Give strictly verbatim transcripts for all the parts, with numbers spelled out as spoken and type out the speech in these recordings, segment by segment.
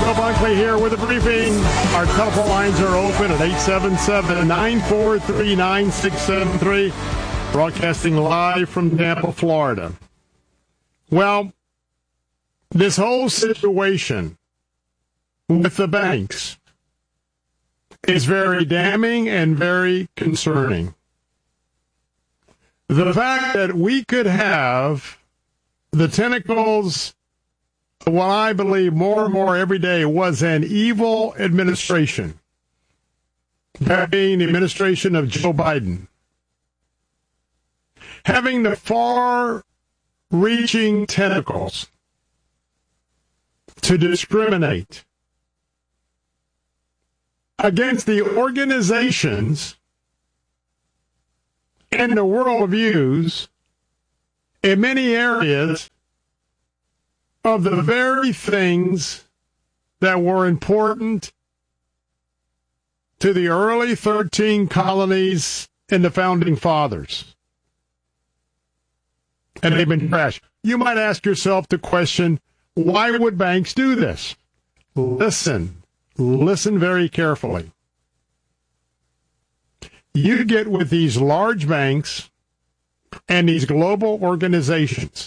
Bill Bunkley here with a briefing. Our telephone lines are open at eight seven seven, nine four three, nine six seven three. Broadcasting live from Tampa, Florida. Well, this whole situation with the banks is very damning and very concerning. The fact that we could have the tentacles, what I believe more and more every day was an evil administration, that being the administration of Joe Biden, having the far-reaching tentacles to discriminate against the organizations and the worldviews in many areas of the very things that were important to the early thirteen colonies and the founding fathers. And they've been trashed. You might ask yourself the question, why would banks do this? Listen. Listen very carefully. You get with these large banks and these global organizations.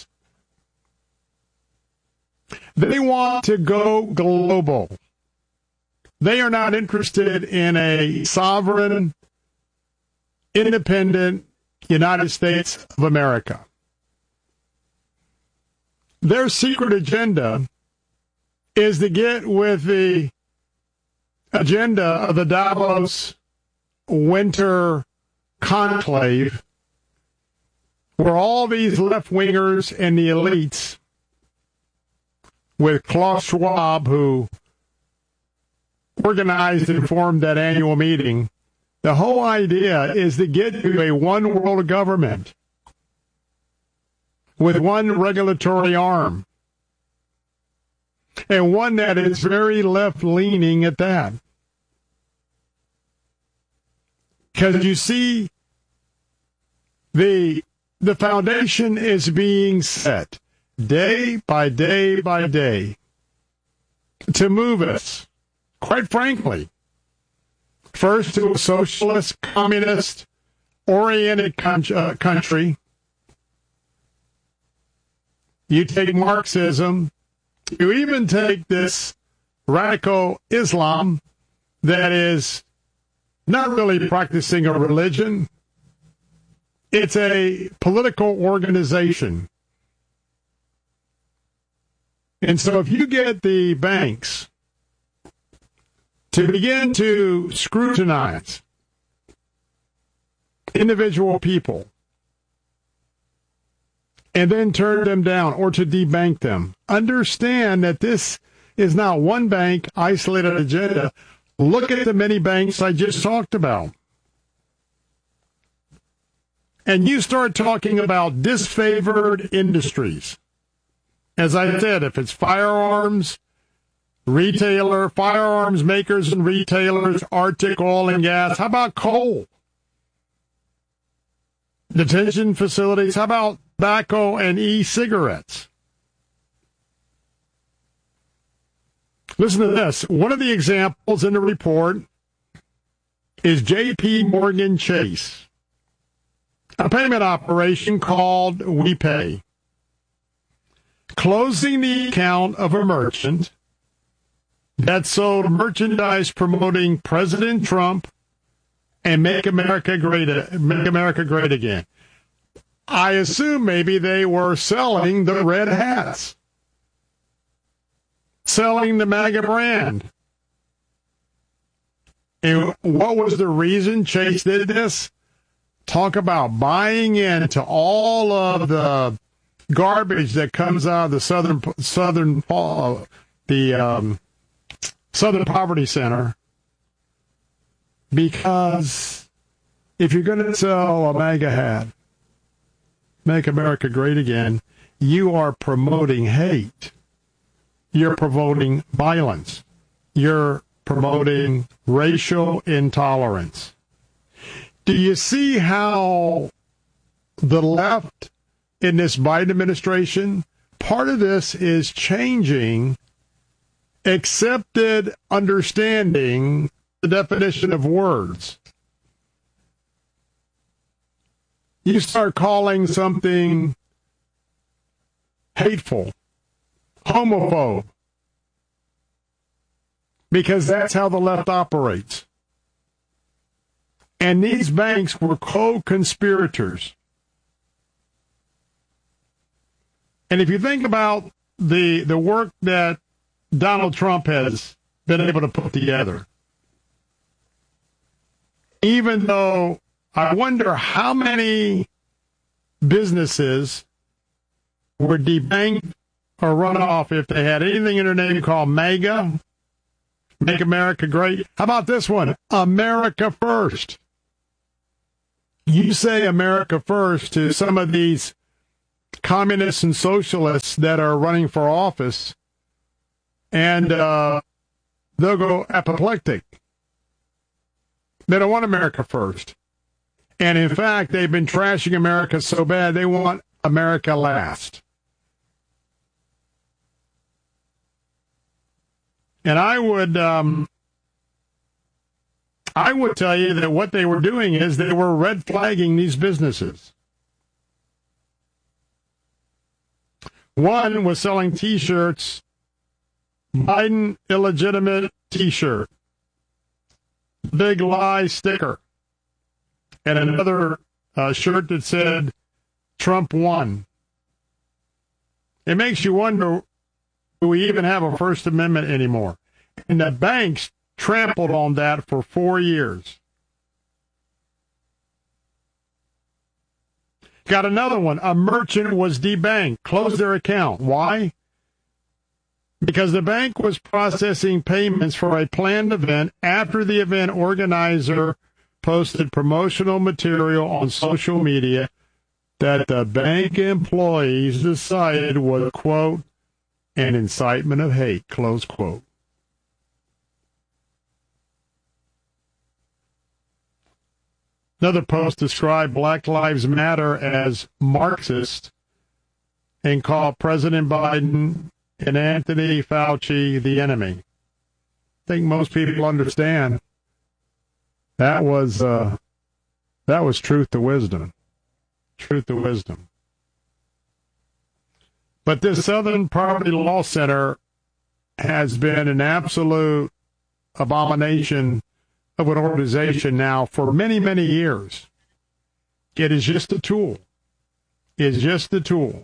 They want to go global. They are not interested in a sovereign, independent United States of America. Their secret agenda is to get with the agenda of the Davos Winter Conclave, where all these left-wingers and the elites, with Klaus Schwab, who organized and formed that annual meeting, the whole idea is to get to a one-world government with one regulatory arm, and one that is very left-leaning at that. Because you see, the the foundation is being set day by day by day to move us, quite frankly, first to a socialist, communist-oriented con- uh, country. You take Marxism. You even take this radical Islam that is not really practicing a religion. It's a political organization. And so if you get the banks to begin to scrutinize individual people and then turn them down or to debank them, understand that this is not one bank isolated agenda. Look at the many banks I just talked about. And you start talking about disfavored industries. As I said, if it's firearms, retailer, firearms makers and retailers, Arctic oil and gas, how about coal? Detention facilities, how about tobacco and e-cigarettes? Listen to this. One of the examples in the report is J P Morgan Chase, a payment operation called WePay, closing the account of a merchant that sold merchandise promoting President Trump and Make America Great, Make America Great Again. I assume maybe they were selling the red hats, selling the MAGA brand. And what was the reason Chase did this? Talk about buying into all of the garbage that comes out of the Southern Southern uh, the um, Southern Poverty Center. Because if you're going to sell a MAGA hat, Make America Great Again, you are promoting hate. You're promoting violence. You're promoting racial intolerance. Do you see how the left in this Biden administration, part of this is changing accepted understanding the definition of words. You start calling something hateful, homophobe, because that's how the left operates. And these banks were co-conspirators. And if you think about the the work that Donald Trump has been able to put together, even though I wonder how many businesses were debanked or run off if they had anything in their name called MAGA, Make America Great. How about this one? America First. You say America First to some of these communists and socialists that are running for office, and uh, they'll go apoplectic. They don't want America first. And in fact, they've been trashing America so bad, they want America last. And I would, um, I would tell you that what they were doing is they were red flagging these businesses. One was selling T-shirts, Biden illegitimate T-shirt, big lie sticker, and another uh, shirt that said Trump won. It makes you wonder, do we even have a First Amendment anymore? And the banks trampled on that for four years. Got another one. A merchant was debanked, closed their account. Why? Because the bank was processing payments for a planned event after the event organizer posted promotional material on social media that the bank employees decided was, quote, an incitement of hate, close quote. Another post described Black Lives Matter as Marxist and called President Biden and Anthony Fauci the enemy. I think most people understand that was uh, that was truth to wisdom. Truth to wisdom. But this Southern Poverty Law Center has been an absolute abomination of an organization now for many, many years. It is just a tool. It's just a tool.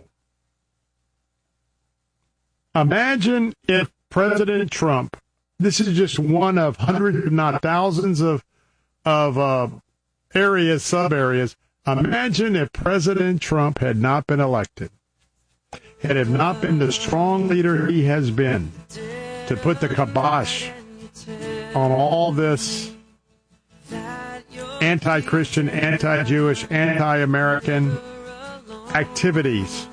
Imagine if President Trump, this is just one of hundreds, if not thousands of, of uh, areas, sub-areas. Imagine if President Trump had not been elected, had it not been the strong leader he has been to put the kibosh on all this anti-Christian, anti-Jewish, anti-American activities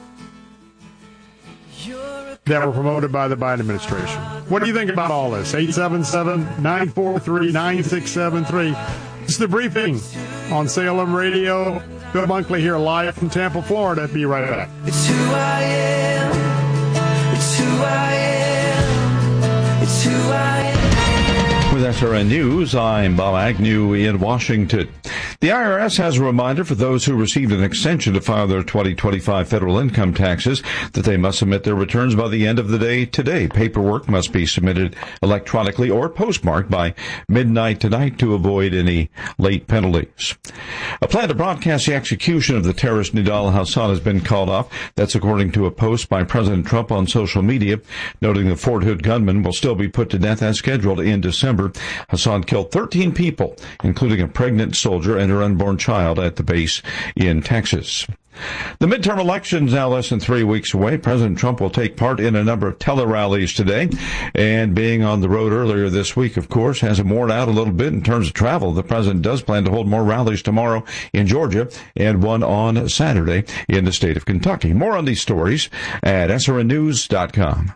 that were promoted by the Biden administration. What do you think about all this? eight seven seven, nine four three, nine six seven three. This is the briefing on Salem Radio. Bill Bunkley here live from Tampa, Florida. Be right back. It's who I am. It's who I am. It's who I am. With S R N News, I'm Bob Agnew in Washington. The I R S has a reminder for those who received an extension to file their twenty twenty-five federal income taxes that they must submit their returns by the end of the day today. Paperwork must be submitted electronically or postmarked by midnight tonight to avoid any late penalties. A plan to broadcast the execution of the terrorist Nidal Hasan has been called off. That's according to a post by President Trump on social media, noting the Fort Hood gunman will still be put to death as scheduled in December. Hasan killed thirteen people, including a pregnant soldier and her unborn child at the base in Texas. The midterm elections now less than three weeks away. President Trump will take part in a number of tele-rallies today, and being on the road earlier this week, of course, has him worn out a little bit in terms of travel. The president does plan to hold more rallies tomorrow in Georgia and one on Saturday in the state of Kentucky. More on these stories at S R N news dot com.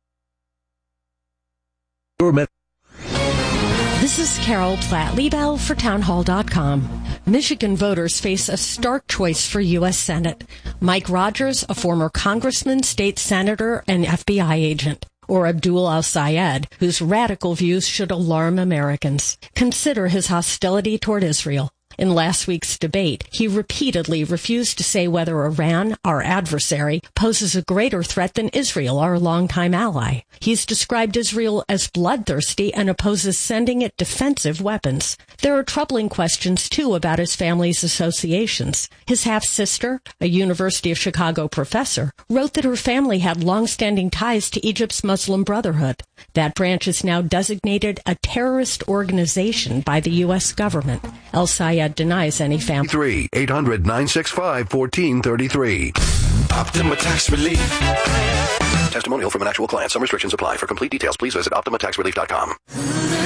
This is Carol Platt-Liebel for townhall dot com. Michigan voters face a stark choice for U S Senate. Mike Rogers, a former congressman, state senator, and F B I agent. or Abdul al-Sayed, whose radical views should alarm Americans. Consider his hostility toward Israel. In last week's debate, he repeatedly refused to say whether Iran, our adversary, poses a greater threat than Israel, our longtime ally. He's described Israel as bloodthirsty and opposes sending it defensive weapons. There are troubling questions, too, about his family's associations. His half-sister, a University of Chicago professor, wrote that her family had long-standing ties to Egypt's Muslim Brotherhood. That branch is now designated a terrorist organization by the U S government. El Sayed denies any family. three eight hundred nine six five one four three three. Optima Tax Relief. Testimonial from an actual client. Some restrictions apply. For complete details, please visit optima tax relief dot com.